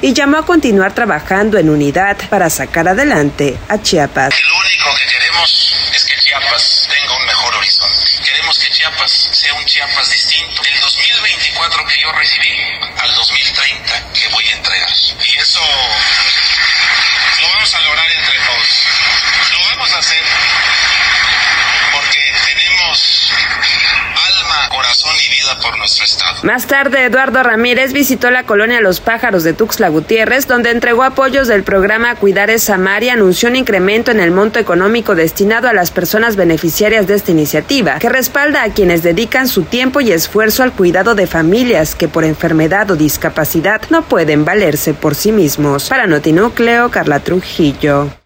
y llamó a continuar trabajando en unidad para sacar adelante a Chiapas. Lo único que queremos es que Chiapas tenga un mejor horizonte. Queremos que Chiapas sea un Chiapas distinto. Del 2024 que yo recibí al 2030 que voy a entregar. Y eso lo vamos a lograr entre todos. Lo vamos a hacer porque tenemos alma, corazón y vida por nuestro estado. Más tarde, Eduardo Ramírez visitó la colonia Los Pájaros de Tuxtla Gutiérrez, donde entregó apoyos del programa Cuidar es Amar y anunció un incremento en el monto económico destinado a las personas beneficiarias de esta iniciativa, que respalda a quienes dedican su tiempo y esfuerzo al cuidado de familias que por enfermedad o discapacidad no pueden valerse por sí mismos. Para Notinúcleo, Carla Trujillo.